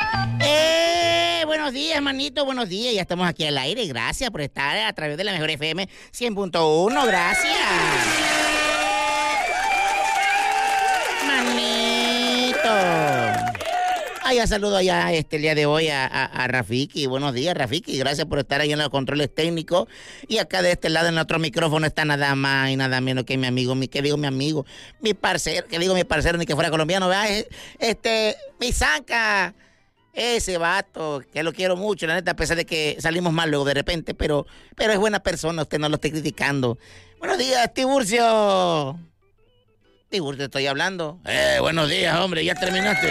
Buenos días, manito, buenos días. Ya estamos aquí al aire. Gracias por estar a través de la mejor FM 100.1. Gracias. Manito. Ya saludo allá el día de hoy a Rafiki. Buenos días, Rafiki. Gracias por estar ahí en los controles técnicos. Y acá de este lado en el otro micrófono está nada más y nada menos que mi amigo, mi parcero, ni que fuera colombiano, ¿verdad? Mi Zanca. Ese vato, que lo quiero mucho, la neta, a pesar de que salimos mal luego de repente, pero es buena persona, usted no lo esté criticando. Buenos días, Tiburcio. Tiburcio, estoy hablando. Buenos días, hombre, ya terminaste.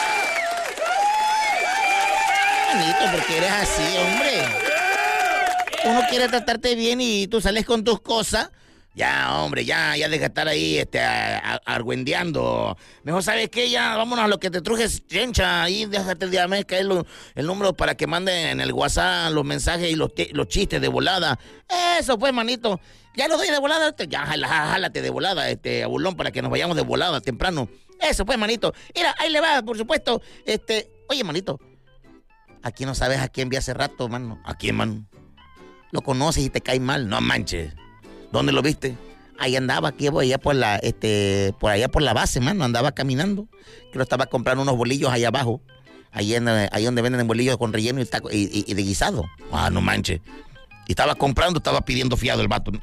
Manito, porque eres así, hombre. Uno quiere tratarte bien y tú sales con tus cosas. Ya, hombre, ya deja de estar ahí argüendeando. Mejor, ¿sabes qué? Ya, vámonos a lo que te trujes, chencha. Ahí déjate de caer el número para que manden en el WhatsApp los mensajes y los chistes de volada. Eso pues, manito. Ya lo doy de volada. Ya, jálate de volada, abulón, para que nos vayamos de volada temprano. Eso pues, manito. Mira, ahí le va, por supuesto. Oye, manito. Aquí no sabes a quién vi hace rato, mano. ¿A quién, mano? Lo conoces y te cae mal. No manches. ¿Dónde lo viste? Ahí andaba, aquí allá por allá por la base, mano, andaba caminando. Que lo estaba comprando unos bolillos allá abajo. Ahí donde venden bolillos con relleno y de guisado. Ah, no manches. Y estaba pidiendo fiado el vato. No,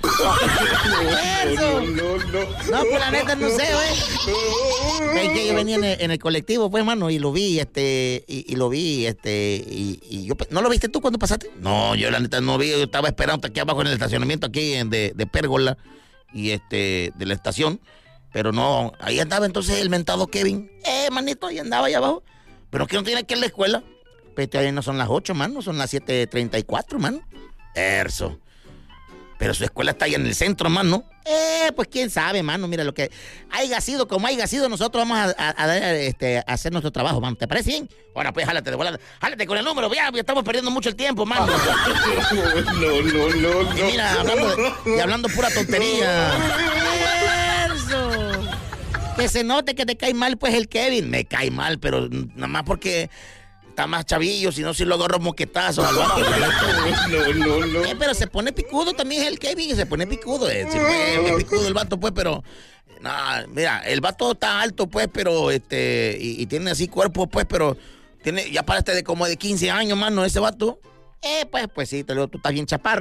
pues la neta no sé, güey. Que yo venía en el colectivo, pues, mano, y lo vi, y yo, ¿no lo viste tú cuando pasaste? No, yo la neta no vi, yo estaba esperando aquí abajo en el estacionamiento aquí de Pérgola y de la estación, pero no, ahí andaba entonces el mentado Kevin. Manito, ahí andaba allá abajo. Pero que no tiene que ir a la escuela. Pero todavía no son las 8, mano, son las 7:34, mano. Eso. Pero su escuela está ahí en el centro, mano. Pues quién sabe, mano. Mira, lo que haya sido, como haya sido, nosotros vamos a hacer nuestro trabajo, mano. ¿Te parece bien? Ahora pues, jálate de volada. Jálate con el número, ya estamos perdiendo mucho el tiempo, mano. No. Y mira, hablando pura tontería. Eso. Que se note que te cae mal, pues, el Kevin. Me cae mal, pero nada más porque está más chavillo, si no, si lo agarro moquetazos. No. Pero se pone picudo también el Kevin, se pone picudo. Se pone picudo el vato, pues, pero no, mira, el vato está alto, pues, pero y tiene así cuerpo, pues, pero tiene ya para de como de 15 años, mano, ese vato. Pues sí, tú estás bien chaparro.